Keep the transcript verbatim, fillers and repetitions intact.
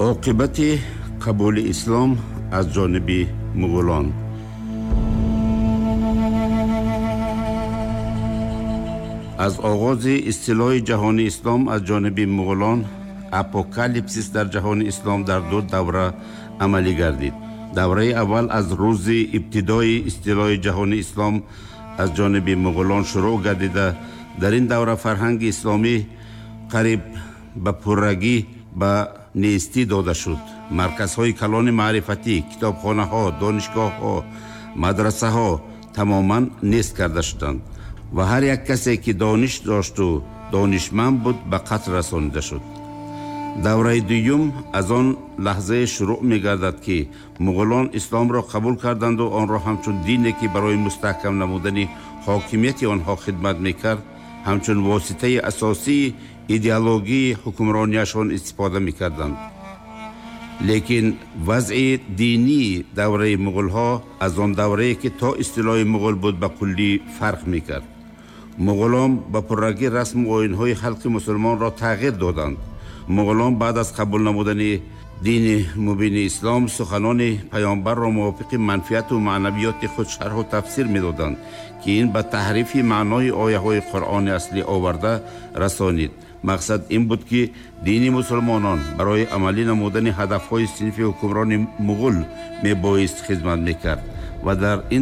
عاقبت قبول اسلام از جانب مغولان. از آغاز اصطلاح جهان اسلام از جانب مغولان، اپوکالیپسیس در جهان اسلام در دو دوره عملی گردید. دوره اول از روز ابتدای اصطلاح جهان اسلام از جانب مغولان شروع گردیده. در این دوره فرهنگ اسلامی قریب به پررگی به نیستی داده شد. مرکزهای کلان معرفتی، کتابخانه ها، دانشگاه ها، مدرسه ها تماما نیست کرده شدند و هر یک کسی که دانش داشت و دانشمند بود به قتل رسانیده شد. دوره دوم از آن لحظه شروع می گردد که مغولان اسلام را قبول کردند و آن را همچون دینی که برای مستحکم نمودن حاکمیت آنها خدمت می کرد، همچون واسطه اساسی ایدئولوژی حکمرانیشان استفاده می کردند. لیکن وضع دینی دوره مغول ها از آن دوره که تا اصطلاح مغول بود به کلی فرق می کرد. مغولان با پررگی رسم و آیین های خلق مسلمان را تغییر دادند. مغولان بعد از قبول نمودن دین مبین اسلام سخنان پیامبر را موافق منفعت و معنویات خود شرح و تفسیر می دادند که این به تحریف معنای آیه های قرآن اصلی آورده رسانید. مقصد این بود که دین مسلمانان برای عملی نمودن هدف های صنف حکمران مغول می بایست خدمت می کرد و در این